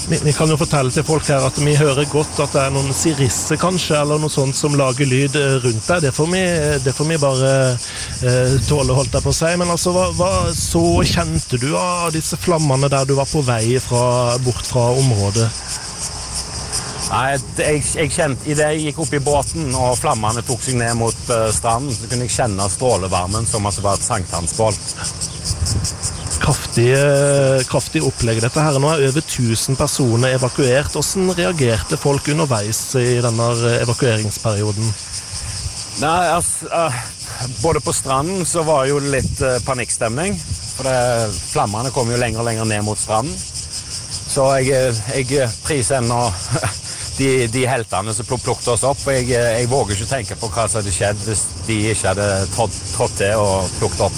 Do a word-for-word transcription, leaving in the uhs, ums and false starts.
Vi, vi kan jo fortelle til folk her at vi hører godt at det er noen sirisser kanskje, eller noe sånt som lager lyd rundt deg. Det får vi, det får vi bare eh, tåle, holdt jeg på å si. Men altså, hva, hva så kjente du av disse flammene der du var på vei fra, bort fra området? Nei, jeg, jeg kjente, i det jeg gikk opp i båten og flammene tok seg ned mot uh, stranden, så kunne jeg kjenne strålevarmen som altså var et sankthansbål. Kraftig, kraftig opplegg dette her. Nå er over tusen personer evakuert. Hvordan reagerte folk underveis i denne evakueringsperioden? Nei, altså, uh, både på stranden så var jo litt uh, panikkstemning, for det, flammene kom jo lenger og lenger ned mot stranden. Så jeg, jeg priser ennå de, de heltene som plukket oss opp, og jeg, jeg våger ikke tenke på hva som hadde skjedd hvis de ikke hadde trådt, trådt til og plukket opp